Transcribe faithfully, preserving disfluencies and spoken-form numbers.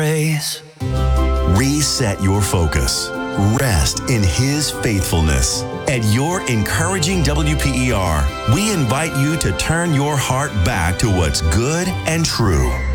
praise. Reset your focus. Rest in His faithfulness. At your encouraging W P E R, we invite you to turn your heart back to what's good and true.